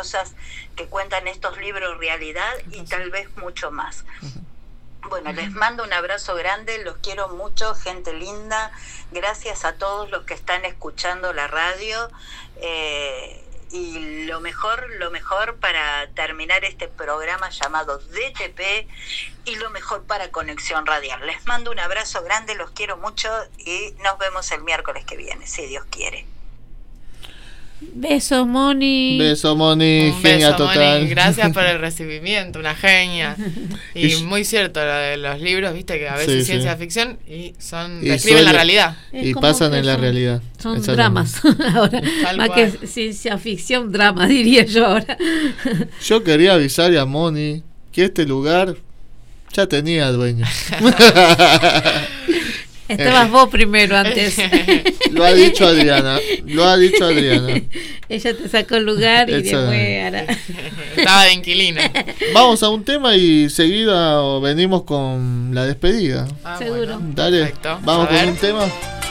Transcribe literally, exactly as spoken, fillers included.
cosas que cuentan estos libros realidad y tal vez mucho más. Bueno, les mando un abrazo grande, los quiero mucho, gente linda. Gracias a todos los que están escuchando la radio. Eh, y lo mejor, lo mejor para terminar este programa llamado D T P y lo mejor para Conexión Radial. Les mando un abrazo grande, los quiero mucho y nos vemos el miércoles que viene, si Dios quiere. Beso, Moni. Beso, Moni. Un Genia beso, total. Moni. Gracias por el recibimiento, una genia. Y muy cierto lo de los libros, viste que a veces sí, ciencia sí. ficción y son Y describen suele, la realidad. Y pasan en la son, realidad. Son dramas. Ahora, Tal más cual. que ciencia ficción, drama, diría yo ahora. Yo quería avisarle a Moni que este lugar ya tenía dueño. Estabas vos primero antes. Lo ha dicho Adriana. Lo ha dicho Adriana. Ella te sacó el lugar y Eso. después ahora. Estaba de inquilina. Vamos a un tema y seguida venimos con la despedida. Ah, Seguro. bueno. Dale. Perfecto. Vamos A con ver. un tema.